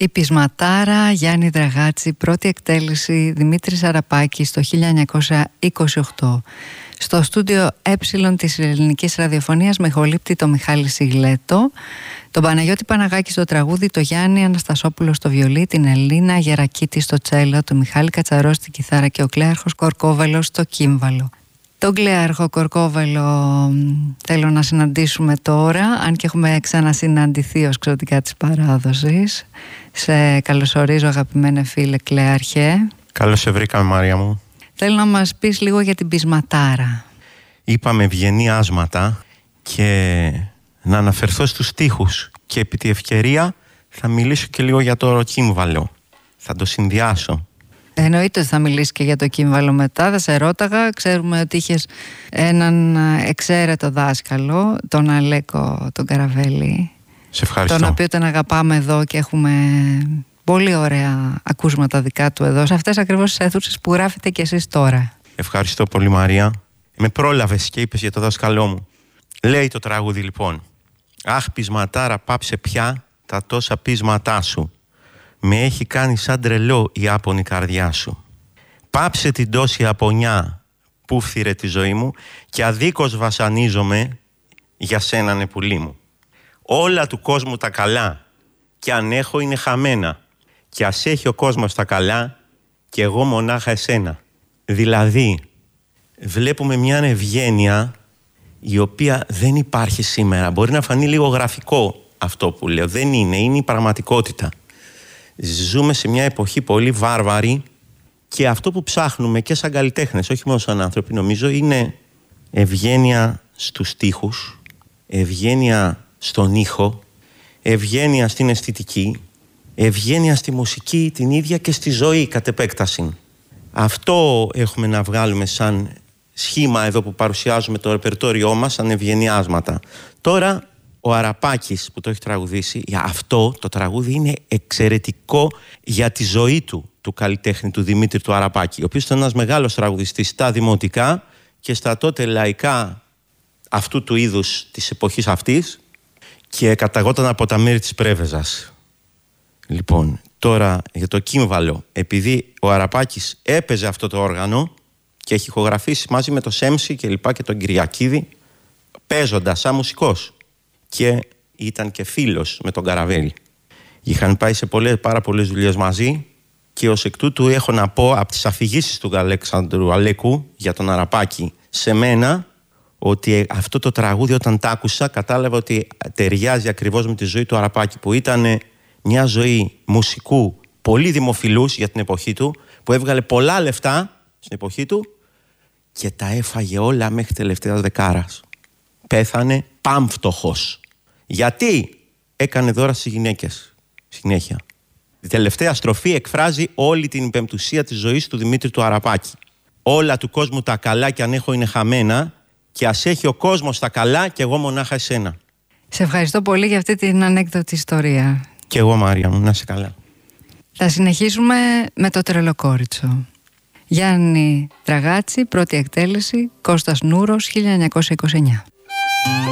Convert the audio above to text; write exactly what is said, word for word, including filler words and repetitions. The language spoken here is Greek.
Η Πεισματάρα, Γιάννη Δραγάτση, πρώτη εκτέλεση Δημήτρης Αραπάκης το χίλια εννιακόσια είκοσι οκτώ. Στο στούντιο Ε της Ελληνικής Ραδιοφωνίας με ηχολήπτη το Μιχάλη Σιγλέτο, τον Παναγιώτη Παναγάκη στο τραγούδι, το Γιάννη Αναστασόπουλο στο βιολί, την Ελίνα Γερακίτη στο τσέλο, τον Μιχάλη Κατσαρό στην κιθάρα και ο Κλέαρχος Κορκόβελος στο κύμβαλο. Τον Κλέαρχο Κορκόβελο θέλω να συναντήσουμε τώρα, αν και έχουμε ξανασυναντηθεί ως ξωτικά της παράδοσης. Σε καλωσορίζω, αγαπημένε φίλε Κλέαρχε. Καλώς σε βρήκαμε, Μαρία μου. Θέλω να μας πεις λίγο για την Πεισματάρα. Είπαμε ευγενή άσματα και να αναφερθώ στους στίχους και επί τη ευκαιρία θα μιλήσω και λίγο για το κύμβαλο. Θα το συνδυάσω. Εννοείται ότι θα μιλήσει και για το κύμβαλο μετά. Θα σε ρώταγα. Ξέρουμε ότι είχες έναν εξαίρετο δάσκαλο, τον Αλέκο τον Καραβέλη. Σε ευχαριστώ. Τον οποίο τον αγαπάμε εδώ και έχουμε πολύ ωραία ακούσματα δικά του εδώ, σε αυτές ακριβώς τις αίθουσες που γράφετε κι εσείς τώρα. Ευχαριστώ πολύ, Μαρία. Με πρόλαβες και είπες για το δάσκαλό μου. Λέει το τραγούδι λοιπόν: «Αχ, πεισματάρα, πάψε πια τα τόσα πείσματά σου. Με έχει κάνει σαν τρελό η άπονη καρδιά σου. Πάψε την τόση απονιά που φθήρε τη ζωή μου και αδίκως βασανίζομαι για σένα, νεπουλή μου. Όλα του κόσμου τα καλά και αν έχω είναι χαμένα και ας έχει ο κόσμος τα καλά και εγώ μονάχα εσένα». Δηλαδή βλέπουμε μια ευγένεια η οποία δεν υπάρχει σήμερα. Μπορεί να φανεί λίγο γραφικό αυτό που λέω, δεν είναι, είναι η πραγματικότητα. Ζούμε σε μια εποχή πολύ βάρβαρη και αυτό που ψάχνουμε και σαν καλλιτέχνες, όχι μόνο σαν άνθρωποι, νομίζω, είναι ευγένεια στους στίχους, ευγένεια στον ήχο, ευγένεια στην αισθητική, ευγένεια στη μουσική την ίδια και στη ζωή κατ' επέκταση. Αυτό έχουμε να βγάλουμε σαν σχήμα εδώ που παρουσιάζουμε το ρεπερτόριό μας, σαν ευγενιάσματα. Τώρα ο Αραπάκης που το έχει τραγουδήσει, αυτό το τραγούδι είναι εξαιρετικό για τη ζωή του, του καλλιτέχνη του Δημήτρη του Αραπάκη, ο οποίος ήταν ένας μεγάλος τραγουδιστής στα δημοτικά και στα τότε λαϊκά αυτού του είδους της εποχής αυτής και καταγόταν από τα μέρη της Πρέβεζας. Λοιπόν, τώρα για το κύμβαλο, επειδή ο Αραπάκης έπαιζε αυτό το όργανο και έχει ηχογραφήσει μαζί με το Σέμψη και λοιπά και τον Κυριακίδη, παίζοντας σαν μουσικός. Και ήταν και φίλος με τον Καραβέλη. Είχαν πάει σε πολλές, πάρα πολλές δουλειές μαζί και ως εκ τούτου έχω να πω από τις αφηγήσεις του Αλέξανδρου Αλέκου για τον Αραπάκη σε μένα, ότι αυτό το τραγούδι όταν τ' άκουσα κατάλαβα ότι ταιριάζει ακριβώς με τη ζωή του Αραπάκη, που ήταν μια ζωή μουσικού πολύ δημοφιλούς για την εποχή του, που έβγαλε πολλά λεφτά στην εποχή του και τα έφαγε όλα μέχρι τελευταίας δεκάρας. Πέθανε πάμφτωχος. Γιατί έκανε δώρα στις γυναίκες συνέχεια. Η τελευταία στροφή εκφράζει όλη την υπεμπτουσία της ζωής του Δημήτρη του Αραπάκη. Όλα του κόσμου τα καλά και αν έχω είναι χαμένα και ας έχει ο κόσμος τα καλά και εγώ μονάχα εσένα. Σε ευχαριστώ πολύ για αυτή την ανέκδοτη ιστορία. Και εγώ, Μάρια μου, να είσαι καλά. Θα συνεχίσουμε με το Τρελοκόριτσο. Γιάννη Δραγάτση, πρώτη εκτέλεση, Κώστας Νούρος, χίλια εννιακόσια είκοσι εννιά.